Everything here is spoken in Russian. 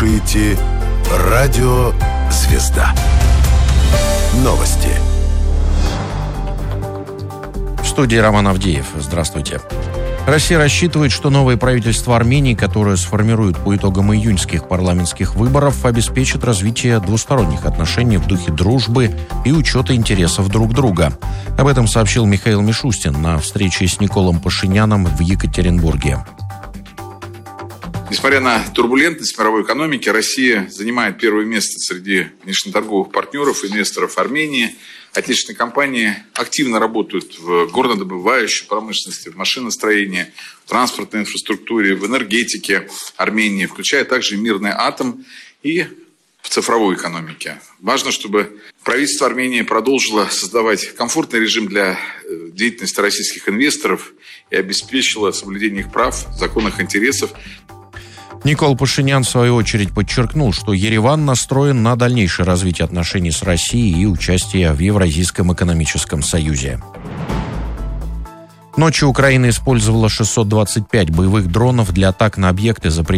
слушаете «Радио Звезда». Новости. В студии Роман Авдеев. Здравствуйте. Россия рассчитывает, что новое правительство Армении, которое сформирует по итогам июньских парламентских выборов, обеспечит развитие двусторонних отношений в духе дружбы и учета интересов друг друга. Об этом сообщил Михаил Мишустин на встрече с Николом Пашиняном в Екатеринбурге. Несмотря на турбулентность мировой экономики, Россия занимает первое место среди внешнеторговых партнеров и инвесторов Армении. Отечественные компании активно работают в горнодобывающей промышленности, в машиностроении, в транспортной инфраструктуре, в энергетике Армении, включая также мирный атом и в цифровой экономике. Важно, чтобы правительство Армении продолжило создавать комфортный режим для деятельности российских инвесторов и обеспечило соблюдение их прав, законных интересов. Никол Пашинян, в свою очередь, подчеркнул, что Ереван настроен на дальнейшее развитие отношений с Россией и участие в Евразийском экономическом союзе. Ночью Украина использовала 625 боевых дронов для атак на объекты за пределами